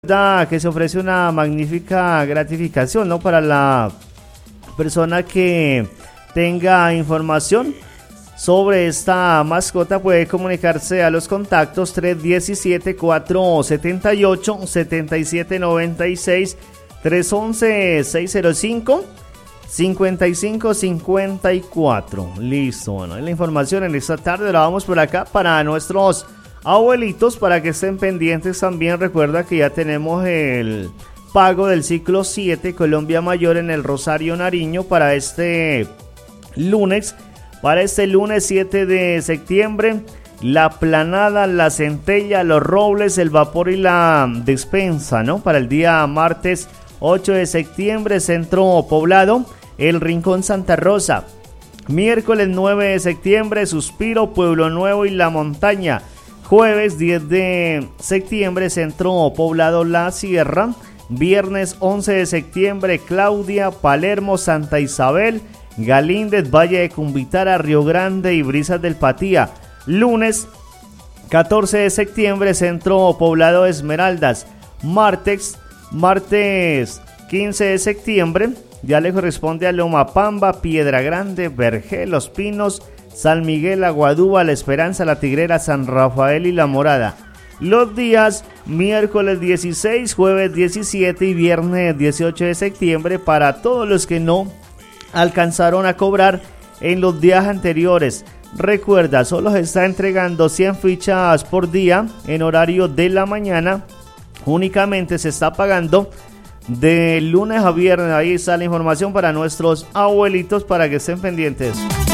Que se ofrece una magnífica gratificación, ¿no? Para la persona que tenga información sobre esta mascota, puede comunicarse a los contactos 317-478-7796, 311-605-5554. Listo, bueno, la información en esta tarde la vamos por acá para nuestros abuelitos, para que estén pendientes también. Recuerda que ya tenemos el pago del ciclo 7 Colombia Mayor en el Rosario Nariño para este lunes 7 de septiembre. La Planada, la Centella, los Robles, el Vapor y la Despensa, ¿no? Para el día martes 8 de septiembre, Centro Poblado, el Rincón Santa Rosa. Miércoles 9 de septiembre, Suspiro, Pueblo Nuevo y La Montaña. Jueves 10 de septiembre, Centro Poblado La Sierra. Viernes 11 de septiembre, Claudia, Palermo, Santa Isabel, Galíndez, Valle de Cumbitara, Río Grande y Brisas del Patía. Lunes 14 de septiembre, Centro Poblado Esmeraldas. Martes 15 de septiembre, ya le corresponde a Lomapamba, Piedra Grande, Vergel, Los Pinos, San Miguel, Aguadúa, La Esperanza, La Tigrera, San Rafael y La Morada. Los días miércoles 16, jueves 17 y viernes 18 de septiembre para todos los que no alcanzaron a cobrar en los días anteriores. Recuerda, solo se está entregando 100 fichas por día en horario de la mañana. Únicamente se está pagando de lunes a viernes. Ahí está la información para nuestros abuelitos, para que estén pendientes.